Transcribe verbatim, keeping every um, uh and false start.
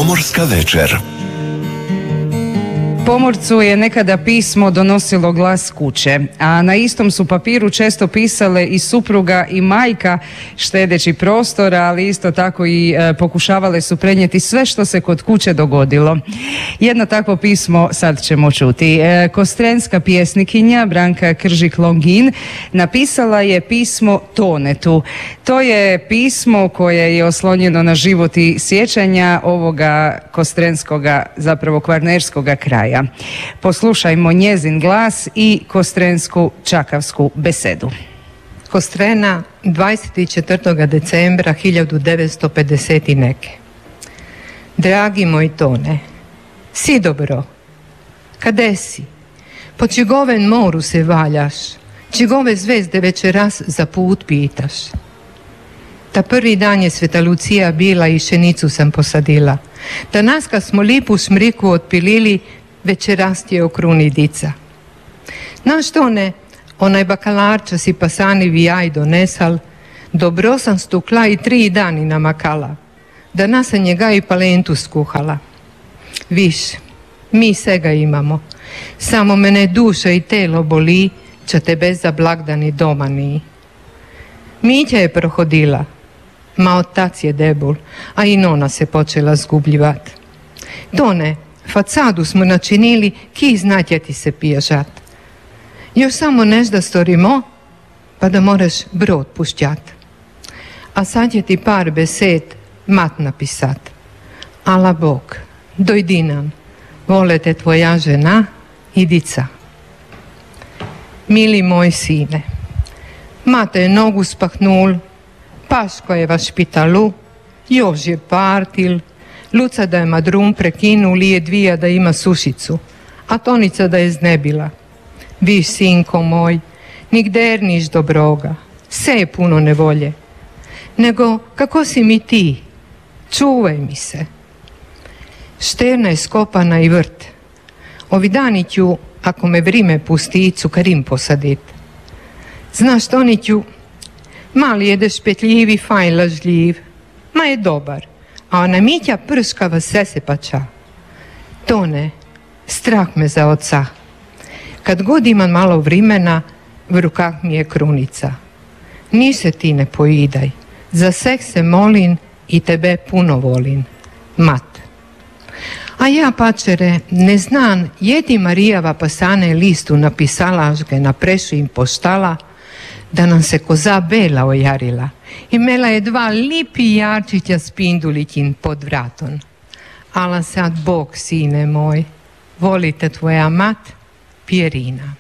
Pomorska večer. Pomorcu je nekada pismo donosilo glas kuće, a na istom su papiru često pisale i supruga i majka, štedeći prostora, ali isto tako i e, pokušavale su prenijeti sve što se kod kuće dogodilo. Jedno takvo pismo sad ćemo čuti. E, kostrenska pjesnikinja Branka Kržik-Longin napisala je pismo Tonetu. To je pismo koje je oslonjeno na život i sjećanja ovoga kostrenskoga, zapravo kvarnerskoga kraja. Poslušajmo njezin glas i kostrensku čakavsku besedu. Kostrena, dvadeset četvrtog decembra hiljadu devetsto pedeset neke. Dragi moj Tone, si dobro? Kade si? Po čigoven moru se valjaš? Čigove zvezde večeras za put pitaš? Ta prvi dan je Sveta Lucija bila i šenicu sam posadila. Danas kad smo lipu šmriku otpilili, večeras ti je u kruni dica. Naš Tone, onaj bakalarča si pasani vijaj donesal, dobro sam stukla i tri dani namakala. Danas sam njega i palentu skuhala. Viš, mi svega imamo, samo mene duša i telo boli, če tebe za blagdani doma ni. Mitja je prohodila, ma otac je debul, a i nona se počela zgubljivat. Tone, facadu smo načinili, ki znatje ti se piježat. Još samo nešto storimo, pa da moraš brod pušćat. A sad je ti par besed mat napisat. Ala Bog, dojdi nam, vole te tvoja žena i dica. Mili moj sine, mate je nogu spahnul, Paško je vaš špitalu, još je partil, Luca da je madrum prekinu, lije dvija da ima sušicu, a Tonica da je znebila. Viš, sinko moj, nigder niš dobroga, sve je puno nevolje. Nego, kako si mi ti? Čuvaj mi se. Šterna je skopana i vrt. Ovi dani ću, ako me vrime pusti, cukarim posadit. Znaš, Toniću, mali je špetljiv i fajn lažljiv, ma je dobar, a ona Mitja prškava sve se pača. Tone, strah me za oca. Kad god imam malo vrimena, v rukah mi je krunica. Ni se ti ne poidaj, za sek se molin i tebe puno volin. Mat. A ja, pačere, ne znan, jedi Marijava pasane listu napisala žge na prešu im poštala, da nam se koza bela ojarila. Imela je dva lipi jarčića s pindulićin pod vratom. Ala sad Bog, sine moj, volite tvoja mat, Pjerina.